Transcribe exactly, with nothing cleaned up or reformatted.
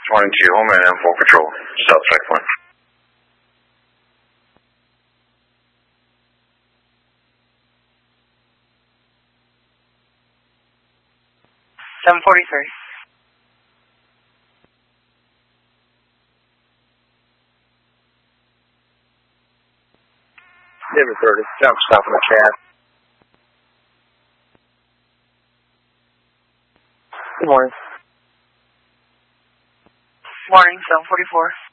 Morning to you, Homeland M four Patrol, South Track one. seven forty-three. Denver thirty, jump stop in the cab. Good morning. Morning, seven forty-four.